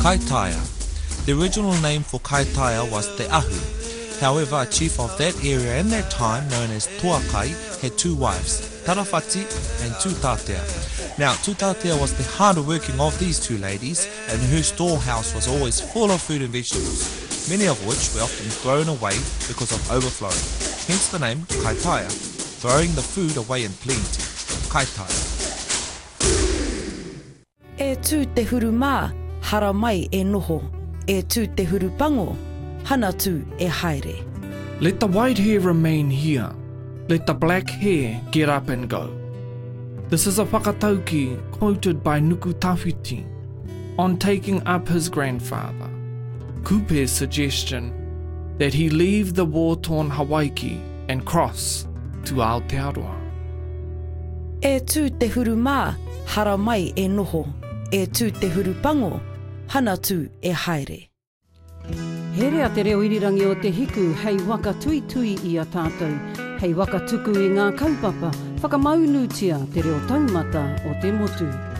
Kaitaia. The original name for Kaitaia was Te Ahu. However, a chief of that area in that time, known as Tuakai, had two wives, Tarawhati and Tutatea. Now, Tutatea was the harder working of these two ladies, and her storehouse was always full of food and vegetables, many of which were often thrown away because of overflowing. Hence the name Kaitaia, throwing the food away in plenty. Kaitaia. E tū te huru mā, hara mai e noho. E tū te huru pango, hana tū e haere. Let the white hair remain here. Let the black hair get up and go. This is a whakatauki quoted by Nuku Tawhiti on taking up his grandfather, Kupe's suggestion that he leave the war-torn Hawaii and cross to Aotearoa. E tū te huru mā, hara mai e noho. E tū te huru pango, hana tū e haere. He rea te reo irirangi o te hiku hei waka tui tui i a tātou. Hei waka tuku i ngā kaupapa, whakamaunutia te reo taumata o te motu.